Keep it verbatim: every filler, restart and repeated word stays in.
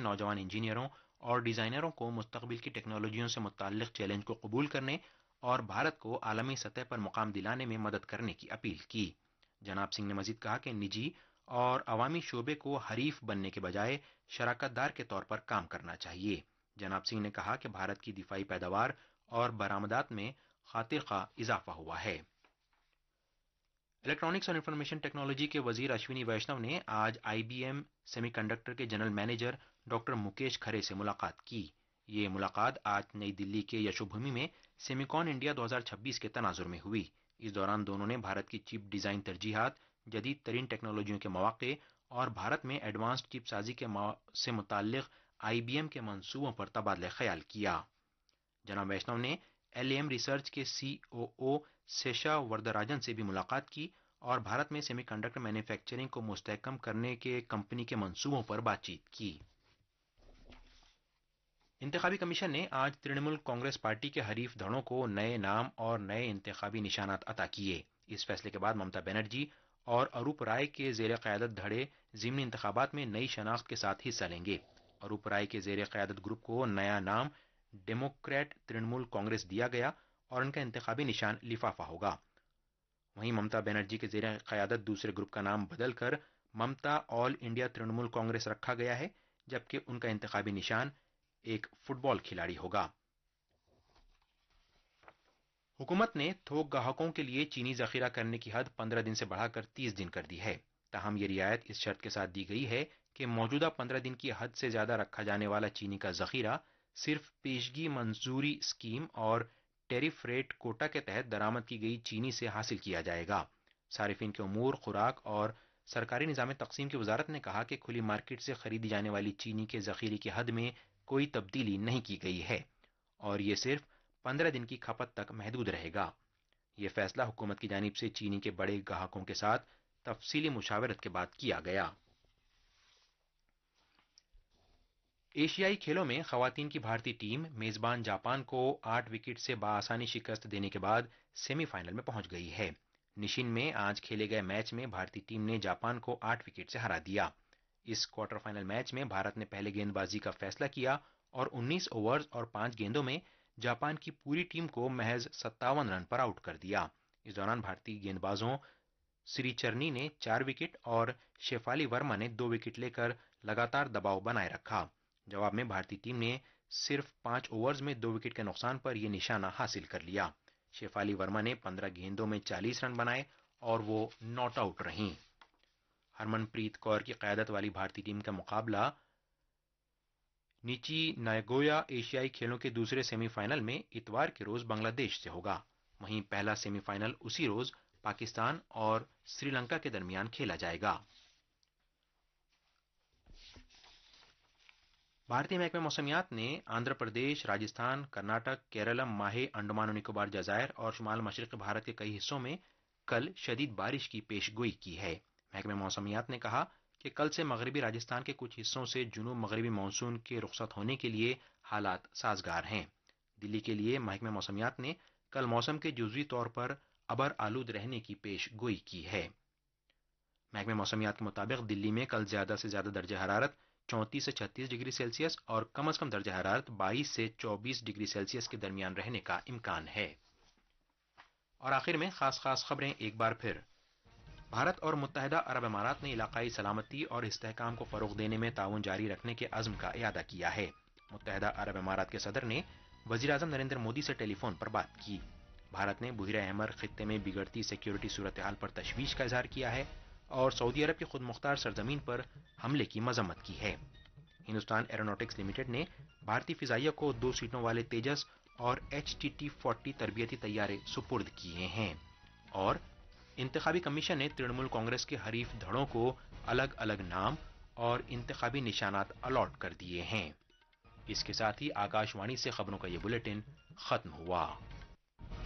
نوجوان انجینئروں اور ڈیزائنروں کو مستقبل کی ٹیکنالوجیوں سے متعلق چیلنج کو قبول کرنے اور بھارت کو عالمی سطح پر مقام دلانے میں مدد کرنے کی اپیل کی۔ جناب سنگھ نے مزید کہا کہ نجی اور عوامی شعبے کو حریف بننے کے بجائے شراکت دار کے طور پر کام کرنا چاہیے۔ جناب سنگھ نے کہا کہ بھارت کی دفاعی پیداوار اور برآمدات میں خاطر خواہ اضافہ ہوا ہے۔ الیکٹرانکس اور انفارمیشن ٹیکنالوجی کے وزیر اشونی ویشنو نے آج آئی بی ایم سیمی کنڈکٹر کے جنرل مینیجر ڈاکٹر مکیش کھرے سے ملاقات کی۔ یہ ملاقات آج نئی دلی کے یشو بھومی میں سیمیکون انڈیا دو ہزار چھبیس کے تناظر میں ہوئی۔ اس دوران دونوں نے بھارت کی چپ ڈیزائن ترجیحات، جدید ترین ٹیکنالوجیوں کے مواقع اور بھارت میں ایڈوانسڈ چپ سازی کے سے متعلق آئی بی ایم کے منصوبوں پر تبادلہ خیال کیا۔ جناب ویشنو نے ایل ایم ریسرچ کے سی او او سیشا وردراجن سے بھی ملاقات کی اور بھارت میں سیمی کنڈکٹر مینوفیکچرنگ کو مستحکم کرنے کے کمپنی کے منصوبوں پر بات چیت کی۔ انتخابی کمیشن نے آج ترنمول کانگریس پارٹی کے حریف دھڑوں کو نئے نام اور نئے انتخابی نشانات عطا کیے۔ اس فیصلے کے بعد ممتا بنرجی اور اروپ رائے کے زیر قیادت دھڑے ضمنی انتخابات میں نئی شناخت کے ساتھ حصہ لیں گے۔ اروپ رائے کے زیر قیادت گروپ کو نیا نام ڈیموکریٹ ترنمول کانگریس دیا گیا اور ان کا انتخابی نشان لفافہ ہوگا۔ وہیں ممتا بنرجی کے زیر قیادت دوسرے گروپ کا نام بدل کر ممتا آل انڈیا ترنمول کانگریس رکھا گیا ہے، جبکہ ان کا انتخابی نشان ایک فٹ بال کھلاڑی ہوگا۔ حکومت نے تھوک گاہکوں کے لیے چینی ذخیرہ کرنے کی حد پندرہ دن سے بڑھا کر تیس دن کر دی ہے۔ تاہم یہ رعایت اس شرط کے ساتھ دی گئی ہے کہ موجودہ پندرہ دن کی حد سے زیادہ رکھا جانے والا چینی کا ذخیرہ صرف پیشگی منظوری اسکیم اور ٹیرف ریٹ کوٹا کے تحت درآمد کی گئی چینی سے حاصل کیا جائے گا۔ صارفین کے امور، خوراک اور سرکاری نظام تقسیم کی وزارت نے کہا کہ کھلی مارکیٹ سے خریدی جانے والی چینی کے ذخیرے کی حد میں کوئی تبدیلی نہیں کی گئی ہے اور یہ صرف پندرہ دن کی کھپت تک محدود رہے گا۔ یہ فیصلہ حکومت کی جانب سے چینی کے بڑے گاہکوں کے ساتھ تفصیلی مشاورت کے بعد کیا گیا۔ ایشیائی کھیلوں میں خواتین کی بھارتی ٹیم میزبان جاپان کو آٹھ وکٹ سے بآسانی شکست دینے کے بعد سیمی فائنل میں پہنچ گئی ہے۔ نشین میں آج کھیلے گئے میچ میں بھارتی ٹیم نے جاپان کو آٹھ وکٹ سے ہرا دیا۔ اس کوارٹر فائنل میچ میں بھارت نے پہلے گیند بازی کا فیصلہ کیا اور انیس اوورز اور پانچ گیندوں میں جاپان کی پوری ٹیم کو محض ستاون رن پر آؤٹ کر دیا۔ اس دوران بھارتی گیند بازوں سری چرنی نے چار وکٹ اور شیفالی ورما نے دو وکٹ لے کر لگاتار دباؤ بنائے رکھا۔ جواب میں بھارتی ٹیم نے صرف پانچ اوورز میں دو وکٹ کے نقصان پر یہ نشانہ حاصل کر لیا۔ شیفالی ورما نے پندرہ گیندوں میں چالیس رن بنائے اور وہ ناٹ آؤٹ رہیں۔ ہرمن پریت کور کی قیادت والی بھارتی ٹیم کا مقابلہ نیچی ناگویا ایشیائی کھیلوں کے دوسرے سیمی فائنل میں اتوار کے روز بنگلہ دیش سے ہوگا۔ وہیں پہلا سیمی فائنل اسی روز پاکستان اور سری لنکا کے درمیان کھیلا جائے گا۔ بھارتی محکمہ موسمیات نے آندھرا پردیش، راجستھان، کرناٹک، کیرالم، ماہے، انڈمان و نکوبار جزائر اور شمال مشرقی بھارت کے کئی حصوں میں کل شدید بارش کی پیش گوئی کی ہے۔ محکمہ موسمیات نے کہا کہ کل سے مغربی راجستھان کے کچھ حصوں سے جنوب مغربی مانسون کے رخصت ہونے کے لیے حالات سازگار ہیں۔ دلی کے لیے محکمہ موسمیات نے کل موسم کے جزوی طور پر ابر آلود رہنے کی پیش گوئی کی ہے۔ محکمہ موسمیات کے مطابق دلی میں کل زیادہ سے زیادہ درجہ حرارت چونتیس سے چھتیس ڈگری سیلسیس اور کم از کم درجہ حرارت بائیس سے چوبیس ڈگری سیلسیس کے درمیان رہنے کا امکان ہے۔ اور آخر میں خاص خاص خبریں ایک بار پھر۔ بھارت اور متحدہ عرب امارات نے علاقائی سلامتی اور استحکام کو فروغ دینے میں تعاون جاری رکھنے کے عزم کا اعادہ کیا ہے۔ متحدہ عرب امارات کے صدر نے وزیر اعظم نریندر مودی سے ٹیلی فون پر بات کی۔ بھارت نے بحیرہ احمر خطے میں بگڑتی سیکیورٹی صورتحال پر تشویش کا اظہار کیا ہے اور سعودی عرب کی خود مختار سرزمین پر حملے کی مذمت کی ہے۔ ہندوستان ایروناٹکس لمیٹڈ نے بھارتی فضائیہ کو دو سیٹوں والے تیجس اور ایچ ٹی ٹی چالیس تربیتی طیارے سپرد کیے ہیں۔ اور انتخابی کمیشن نے ترنمول کانگریس کے حریف دھڑوں کو الگ الگ نام اور انتخابی نشانات الاٹ کر دیے ہیں۔ اس کے ساتھ ہی آکاش وانی سے خبروں کا یہ بلیٹن ختم ہوا۔